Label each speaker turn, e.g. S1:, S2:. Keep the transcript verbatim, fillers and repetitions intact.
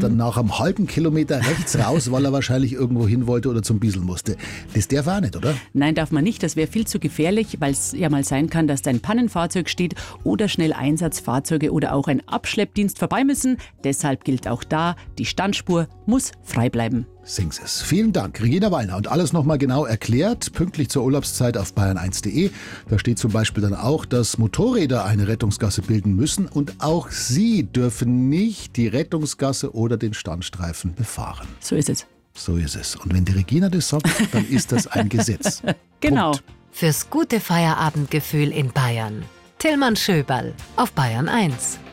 S1: dann nach einem halben Kilometer rechts raus, weil er wahrscheinlich irgendwo hin wollte oder zum Biesel musste. Das darf auch nicht, oder?
S2: Nein, darf man nicht. Das wäre viel zu gefährlich, weil es ja mal sein kann, dass dein Pannenfahrzeug steht oder schnell Einsatzfahrzeuge oder auch ein Abschleppdienst vorbei müssen. Deshalb gilt auch da, die Standspur muss frei bleiben.
S1: Sings es. Vielen Dank, Regina Wallner. Und alles nochmal genau erklärt, pünktlich zur Urlaubszeit auf bayern eins punkt de. Da steht zum Beispiel dann auch, dass Motorräder eine Rettungsgasse bilden müssen und auch sie dürfen nicht die Rettungsgasse oder den Standstreifen befahren.
S2: So ist es.
S1: So ist es. Und wenn die Regina das sagt, dann ist das ein Gesetz.
S2: Genau.
S1: Punkt.
S3: Fürs gute Feierabendgefühl in Bayern. Tillmann Schöberl auf Bayern eins.